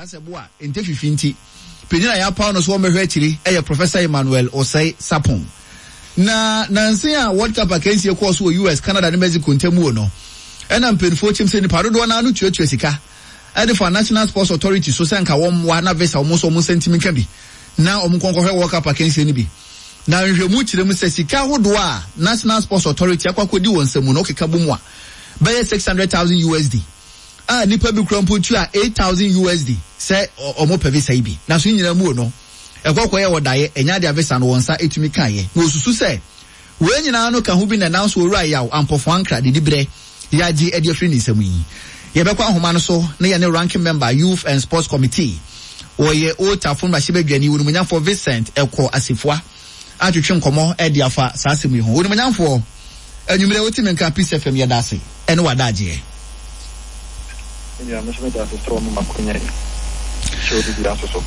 That's a boy in Tefifinti. Penina ya pa no so me hwetiri e Professor Emmanuel Osei Sapon. Na nanse a World Cup against your course US, Canada and Mexico ntemu no. Ena mpenfo chim se ni parodo na anu tuatua sika. Ade for National Sports Authority so senka wom wa na vesa omo so omo sentiment bi. Na omo konkohwe World Cup against ni bi. Na nhwemu kirem se sika hodo a National Sports Authority akwakodi wonsemu no keka bomu a. Baye 600,000 USD. Nipa bi krampo tu a 8,000 USD. Say omo pevisa ibi. Na so nyina mu no. Ekwakoye wodaye enya de avisa no wonsa etumi kaye. Na osusu se we nyina no ka ho bi na announce wo ra yaw ampofo ankra de dibre yaji e de free ni nsemu yi. Ye bekwa ahoma no so na ye ne ranking member Youth and Sports Committee. Oye Otafun Mashibedwani wonumunyafo Vincent Eko Asifua. Atwetwe nkomo e de afa saasemu yi ho. Wonumunyafo anwumre wotime nka Peace FM ya dase. Ene wadaje. Yeah, Mr. Medasistro Makunya. Show the aso.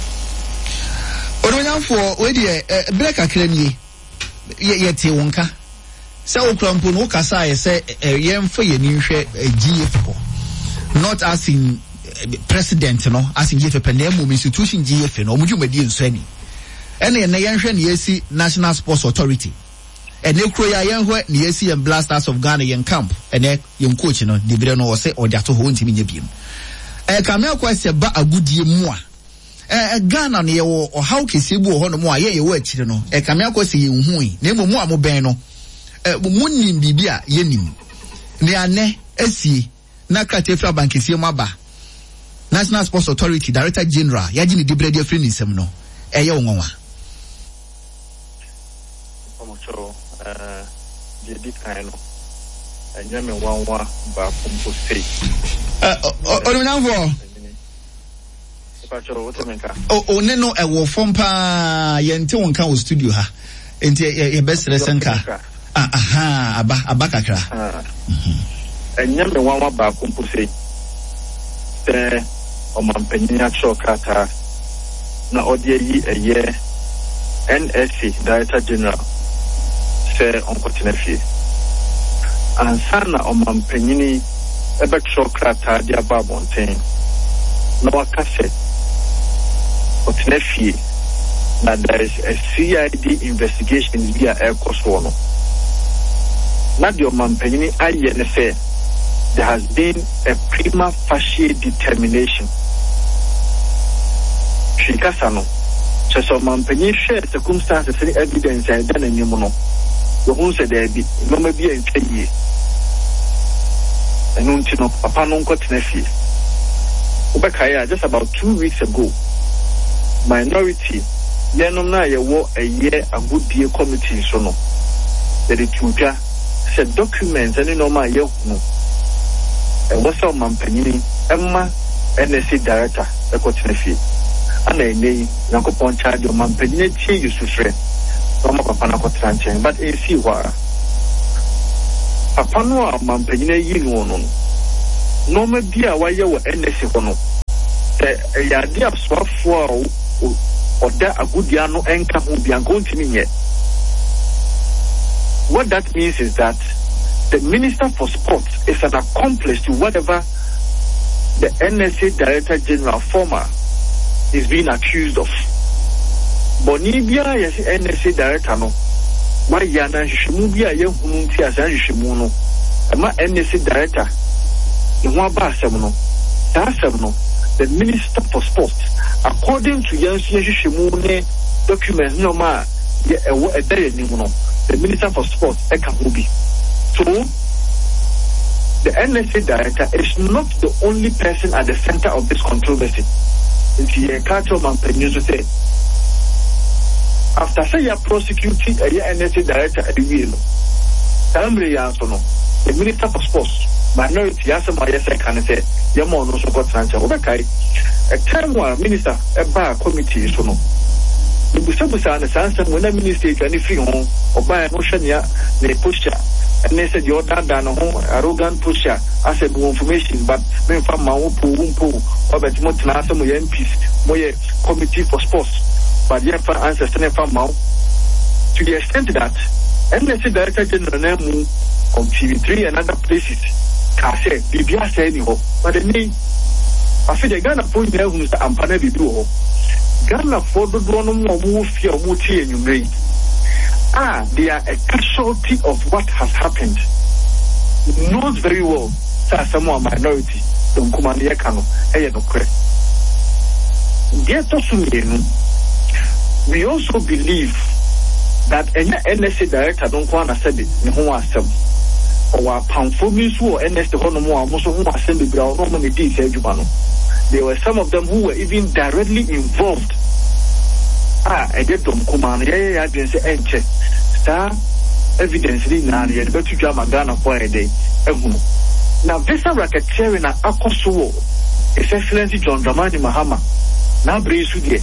Ononyamfo we de break akrani ye te wonka. Se okrampo no kasa ye se yemfa ye ni hwe GF ko. Not as in president no, as in GF panemu institution GF no, omudwumadi nsani. Ene ne yenhwe ne yesi National Sports Authority. Ene kro ya yenhwe ne yesi en Blasters of Ghana yen camp. Ene yen coach no, de no se odiato ho ntimi nya biem. Kamia kwa se ba agudie mu a. Ghana ne yewo o how kesi bu ho no mu a ye wo akire no. Kamia kwa se ye hu yi. Na mu a mo ben no. Munnim bibia yenim. Ne ane asi na Kratefra Bankesi mu aba. National Sports Authority Director General yaji ni dibrede free ni nsem no. Eye wonwa. Di kaino anyame wanwa ba kumpo sei onunamfo pachoro wotemenka ne no ewo fompa yente wonka wo studio ha enti ye besere senka aba kakra anyame wanwa ba kumpo sei te o mampenya chokata na odie yi eye NSC Director General on continue ansana omampanyini ebe chokrata dia babonten na wakase continue na there is a CID investigation via air course no na di omampanyini aye ne say there has been a prima facie determination shikasano so omampanyini share circumstances and evidence and then anymore who said there be no maybe in 10 years. And no papa no got nefi. Ubekaya just about 2 weeks ago. Minority Lenona ye wo a year a good dear committee so no. That it tuja said documents and no my ye no. And what's our mampany Emma NSC director a got nefi. And a name Nakopon charge your mampany you to friend. But in see what upon our mampany yin no may be a wire or NSC one. The idea of swap for or that a good yano anchor will be going to me yet. What that means is that the Minister for Sports is an accomplice to whatever the NSC Director General former is being accused of. Bonibia yes NSC director no why yana hwehwemu bia ye hunu nti asa hwehwemu no ama NSC director the one ba asem no the Minister for Sports according to yansu hwehwemu ne documents no ma ye ewo edere ni no the Minister for Sports eka hobi so the NSC director is not the only person at the center of this controversy. If you catch up on news say after say you are prosecuting a NSC director at the wheel, the Minister for Sports, minority, as my can say, Yamon also got Sancha. A time where Minister a bar committee so no. The Busabusa and the Sansa when a minister can free home or buy a motion ya, they push ya. And they said you're done home, arrogant pusher, I said information, but when from my umpu, or bet more than some MPs, more committee for sports. But the answers to the extent that NSC Director General Nemu on TV3 and other places can say BBS anyhow, but the name I feel the Ghana point there who's the Ampana Bidu. Ghana for the one more fear muti and you made. They are a casualty of what has happened. Knows very well, sir, someone minority, don't come on the Ekano, no credit. We also believe that any NSA director don't want to send it, no one some. Or Pamphobis who NSA Honomo, most of whom are sending ground, normally did say there were some of them who were even directly involved. I get them command, I didn't say, check. Star evidence in Nani, but to Jama Ghana for a day. Now, this is racketeering at Akosuo, His Excellency John Dramani Mahama. Now, Breeze again.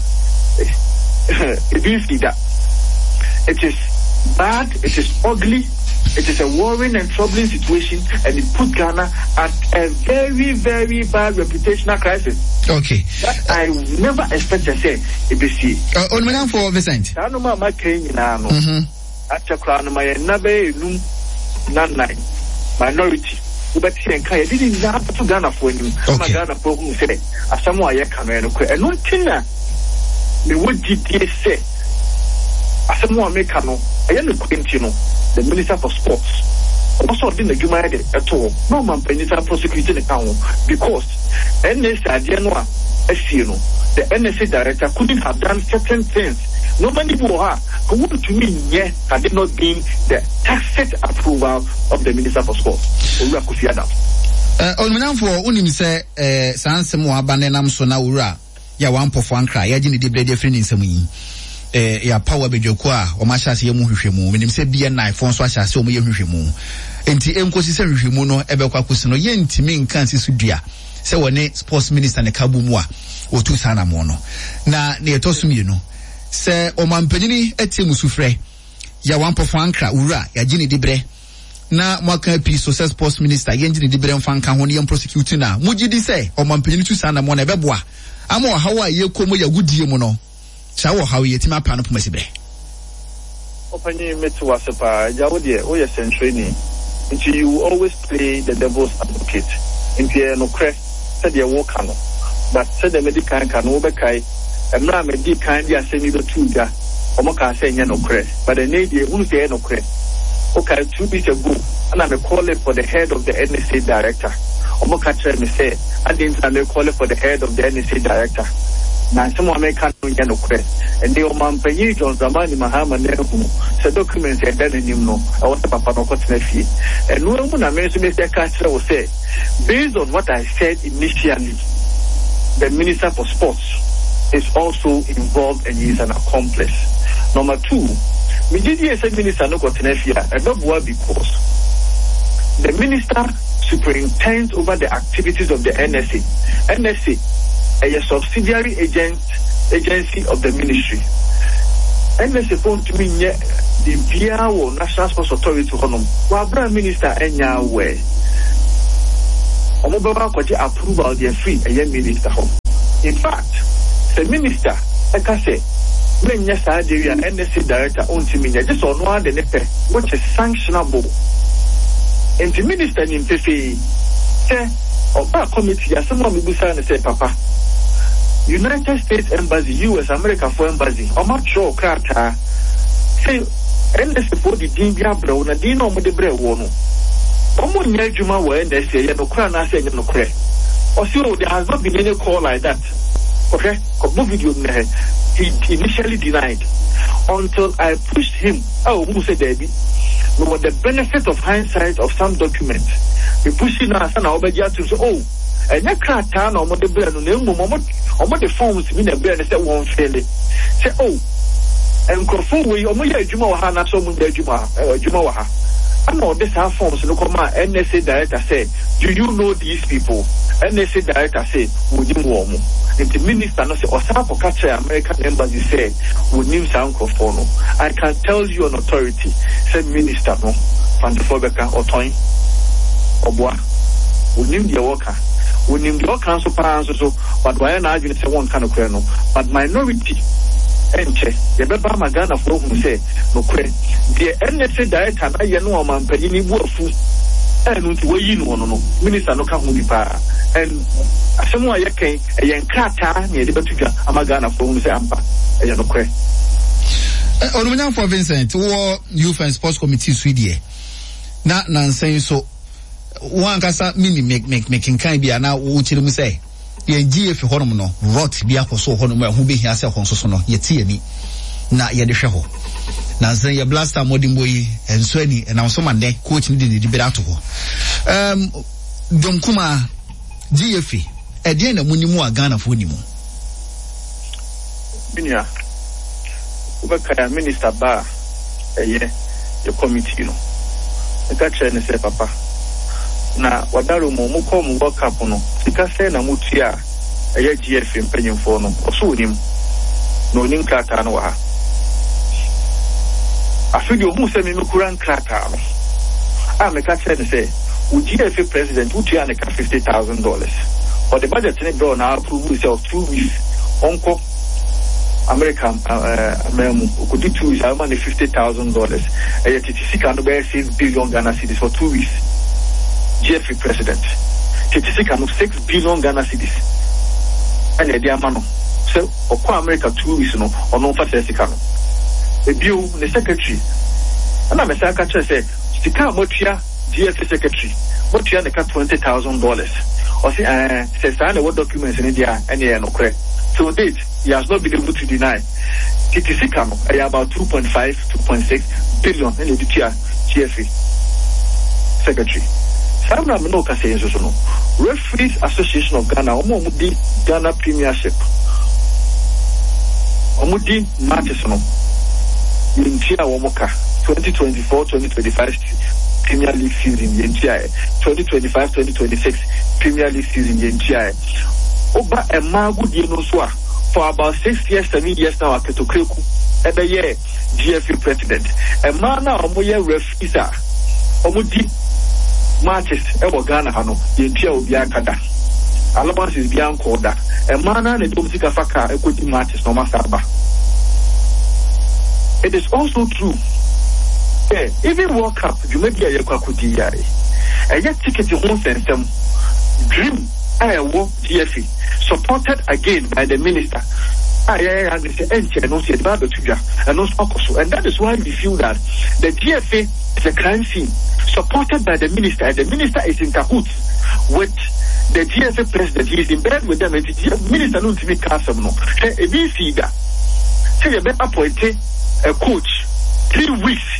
It is bad, it is ugly, it is a worrying and troubling situation, and it put Ghana at a very, very bad reputational crisis. Okay. That I never expect to say ABC. On Madam for Vincent. I know my king in Ano. After crown my nabe num nanai minority. But he didn't have to Ghana for him. My Ghana for whom say, as someone I can and no tina. The would GPA say, as someone make no, I am the Minister for Sports. Also didn't give my head at all. No man minister prosecuting the town because NSA the NSA director couldn't have done certain things. Nobody who would to me had it not been the tacit approval of the Minister for Sports. On Madam for Unim say Sansemo Abanenam Sona Ura, ya one pofan cry, ya didn't debrede friend in some ya power bejokwa o masha se yemu hwehwemu menim se bia na iPhone so asha se o ye hwehwemu enti enkosi se hwehwemu no ebekwa kosi no ye ntimi nkan se sudua se woni sports minister ne kabu mu a o tu sana mo no na ne etosumie no se o mampanyini etiemu sufre ya wampofo ankra ura ya gini dibre na mwaka pi so se sports minister ye gini dibre mfanka ho ne yem prosecute na mugidi se o mampanyini tu sana mo na ebeboa ama hawa ye komo ya gudie mu no Shawo how you tima pan up Messibe. Open met to us about Yawdia or your training. Until you always play the devil's advocate. In Pierre no crest, said your walk canoe. But said the medical can overkai, and now medical kind ya send me the two ya, or Moka saying no crest. But the native who's there no crest. Okay, 2 weeks ago, and I'm a caller for the head of the NSA director. Or Moka tell me say, I didn't call for the head of the NSA director. Now, someone may can't get no credit. And the Oman Pay John Zamani Mahama Nehu, so documents and then you know, I want to Papa no fee. And when I mentioned Mr. Castro will say, based on what I said initially, the Minister for Sports is also involved and he is an accomplice. Number 2, we did say Minister no Cotinefia, and not because the Minister superintends over the activities of the NSA. NSA a subsidiary agency of the ministry. NSA phone to me the PIO National Sports Authority honum. Wa Prime Minister enya we. Omobaba kwaje approval the free a minister home. In fact, the minister eka say menya sa area NSA director on to me just on one the nepe which is sanctionable. And the minister in Pefe say oba committee ya someone me busa and say papa United States Embassy, US, America for Embassy. I'm not sure, Krata. Say, NSA for the Dimbia Brown, and Dino Modebre Wono. Omo Nyajuma were and they say, no crown, I say, no crack. Or so there has not been any call like that. Okay? Video he initially denied until I pushed him. Oh, who said Debbie? With the benefit of hindsight of some documents, we pushed him as an Obedia to say, oh, and that Krata, no more the bread, no more the phones mean a bear that won't fail it. Say, oh, and Kofu, Omoya Jumaha, so Munda Jumaha. I know this half forms look on my NSA director said, do you know these people? NSA director said, would you warm? And the minister no say, or Sapo Catcher American Embassy said, would name Sankofono. I can tell you on authority, said Minister no, Fantafobeka or Toin or Bois, would name the worker. We name your council parents so, but why not you say one kind of crano? But minority, enche, the Baba Magana for whom say, no credit. The NSA director, I know man, Penny Wolfu, and we no minister no can be pa and someone you can a crata near the Batuga Amagana phone say ampa a no cre. On for Vincent, war Youth and Sports Committee Sweden. Not nonsense so one cassa mini making kind be now what you say. Ye GF Honomo, rot be up so Honomo who be here self on Sosono, yet any na ye the show. Now say your blaster modern boy and Swenny and now some man coach needed the better. Dom Kuma GF, a dinner Munimu Ghana for Nimu. Binia, Ubaka Minister Bar, a year, your committee, you know. The catcher and say, Papa. Na wadaru mu ko mu World Cup no sika se na mutia eye GF mpanyimfo no oso nim no nim krata no ha afidi ohu se me kuran krata no a me ka tell say u GF president utia na $50,000 or the budget ne bill na approve itself 2 weeks onko American memu ukudi 2 weeks am na $50,000 eye titisika no be 6 billion Ghana cedis for 2 weeks. GF president, 6 billion Ghana cedis. And the Diamano. So, Oko America 2 weeks no, or no Fasicano. The bill, the secretary. And I'm a secretary say, Sika Motia, GF secretary, Motia the $20,000. Or say, says, I know what documents in India, and yeah, no credit. So, date, he has not been able to deny. Titisicano, about 2.5, 2.6 billion in the GF secretary. Samra no ka say so no. Referees Association of Ghana omudi Ghana Premiership. Omudi matches no. Yentia womoka 2024-2025 Premier League season yentia 2025-2026 Premier League season yentia. Oba e magu die no so for about 6 years 7 years now aketokreku ebe ye GF president. E man na omoye referees a omudi matches ewo Ghana hano yentia obi akada allowances bi ankoda e mana na dom sika faka ekodi matches no masaba. It is also true even World Cup you may be a yakudi yare e yet ticket ho sensem dream ayewo GFA supported again by the minister and that is why we feel that the GFA is a crime scene supported by the minister, and the minister is in cahoots with the GFA president. He is in bed with them, and the minister knows to be custom. No, a BC that say you better appoint a coach 3 weeks.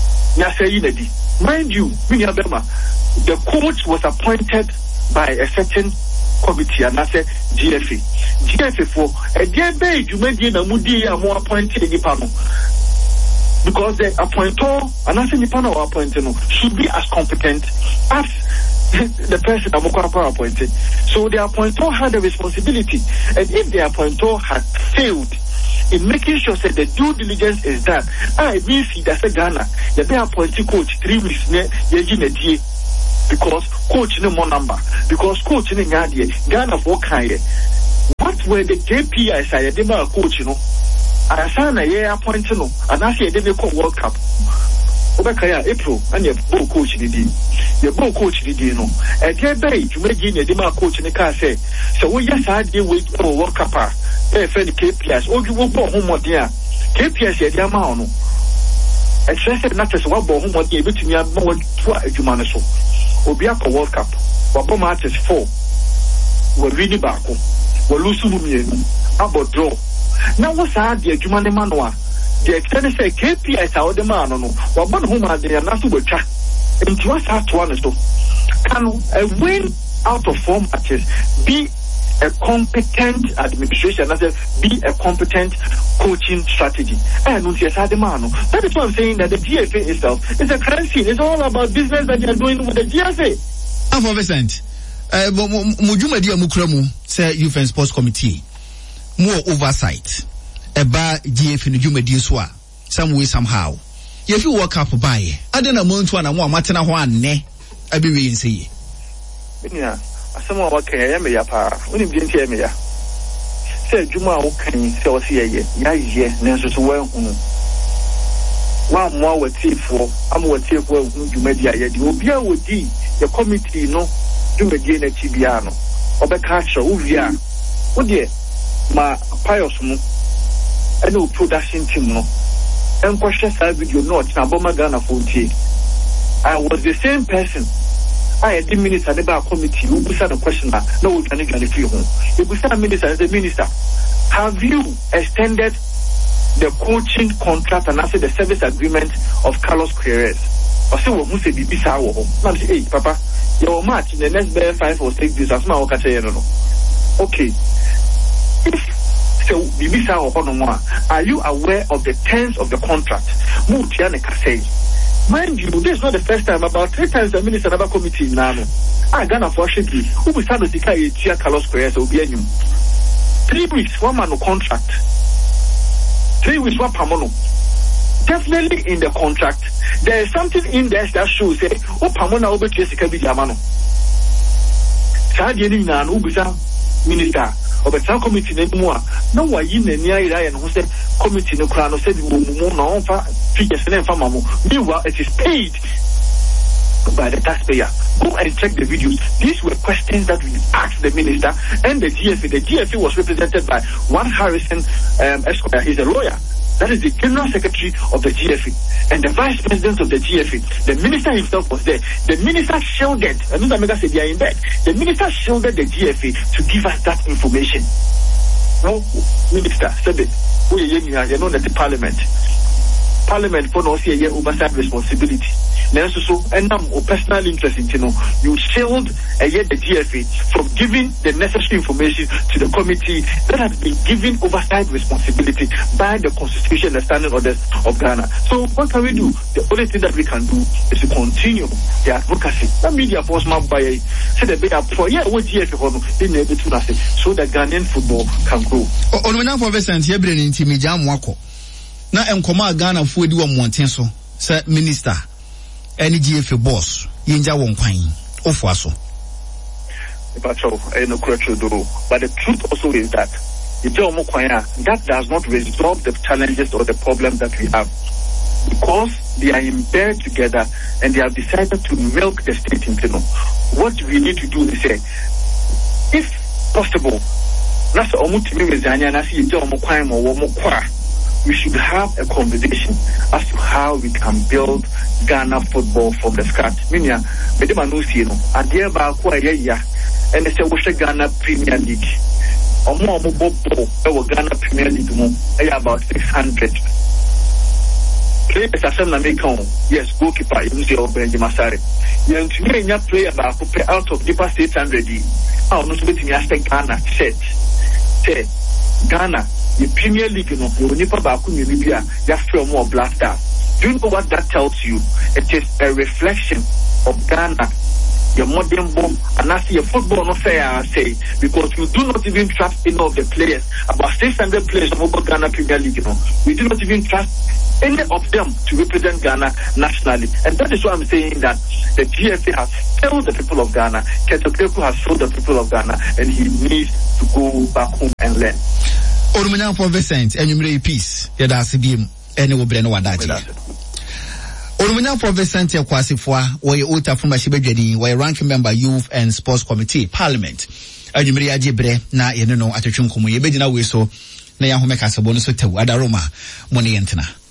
Mind you, the coach was appointed by a certain committee, and I said GFA. GFA for a day you made in a moody and more appointed in the panel. Because the appointer, and I say the panel appointed should be as competent as the person Amokapa appointed. So the appointer had a responsibility, and if the appointer had failed in making sure that the due diligence is done, I mean see that's a Ghana. You be appointed coach 3 weeks because coach no more number, because coach in Ghana for kind. What were the KPIs I did not coach, Arasana ye appointed no, and I say they call World Cup. Obakaya April and your ball coach the your ball coach the no. At your day, you may give a dema coach in the car say, so we just had you wait for World Cup. Friend KPIs, or you will go home dear. KPIs ye amount. And said not as one ball home dear, but me a more to a humanaso. Obiako World Cup, Wabo matches 4. We're really back. We're losing about draw. Now what's that the human manua? The extended say KPIs are the man no. Wabon whom are they are not to track. And what's that one is to can a win out of 4 matches be a competent administration, as be a competent coaching strategy. And that is why I'm saying that the GFA itself is a crime scene. It's all about business that you're doing with the GFA. I'm for Vincent. Mujumadi Mukremu say Youth and Sports Committee more oversight about GFA in Jumadi Swa some way somehow. If you work up by I don't know one and one matana one ne I be in say. Yeah. Someone what can I am ya pa when you didn't hear me ya say Juma can say was here ye Nancy to well one more with for I'm what you media yet will be with the committee no do again at Tibiano or the catcher Uvia. Oh dear, my pious mo and no production team no and question side video not Naboma Ghana 40. I was the same person. I had the minister about committee who was a question no we can get free home. If we start minister as a minister, have you extended the coaching contract and after the service agreement of Carlos Queiroz? Or say who say be home. Now say, hey Papa, your match in the next 5 or 6 days as my no. Okay. So are you aware of the terms of the contract? Mind you, this is not the first time. About 3 times the minister of a committee now. I Ghana for Shiki, who will start to say Carlos Queiroz will be 3 weeks, 1 man contract. 3 weeks, 1 pamono. Definitely in the contract, there is something in there that shows say, oh pamona over Jessica Bidamano. Sadiani na ubisa minister. Or the town committee no more. No why in the near and who said committee no crown said no figures and famamo. Meanwhile, it is paid by the taxpayer. Go and check the videos. These were questions that we asked the minister and the GFA. The GFA was represented by Juan Harrison Esquire. He's a lawyer. That is the General Secretary of the GFA and the Vice President of the GFA. The minister himself was there. The minister shielded, Mega said they are in bed. The minister shielded the GFA to give us that information. No, minister said it. You know that the Parliament for no see a oversight responsibility. So, and personal interest in you shield the GFA from giving the necessary information to the committee that has been given oversight responsibility by the Constitution and Standard Orders of Ghana. So what can we do? The only thing that we can do is to continue the advocacy. The media force my by say the big for what GFA in the so that Ghanaian football can grow. On for Vincent Yebre Intimidam Wako. Na enkoma Ghana fu edi wo monten so say minister any GFA boss yinja won kwan ofo aso but the truth also is that that does not resolve the challenges or the problem that we have, because they are in bed together and they have decided to milk the state into what we need to do is say, if possible, we should have a conversation as to how we can build Ghana football from the scratch. Minya, Adia Bakuaya, and they say, what's Ghana Premier League? Or more Ghana Premier League, about 600. Players are some American, yes, goalkeeper, you see, Benjamin Masari. Young to me, play about out of deeper 800. I'll not wait me ask Ghana, said, Ghana. The Premier League, you nipa baku ni Libya, you feel more Black Stars. Do you know what that tells you? It is a reflection of Ghana, your modern bomb, and I see a football not fair, I say, because you do not even trust any of the players. About 600 players of Ghana Premier League, we do not even trust any of them to represent Ghana nationally. And that is why I'm saying that the GFA has failed the people of Ghana, Keto has failed the people of Ghana, and he needs to go back home and learn. Orumina for Vincent, and you peace, Yada Sibim, and you will Wadaji. Orumina for Vincent Yakwasifwa, or your Uta from Ashibedi, where ranking member Youth and Sports Committee, Parliament, and you may ajibre, na yenno at a chunkumu, Yebedina Wiso, Nayahumeka Sabonuso, Adaroma, Money Antina.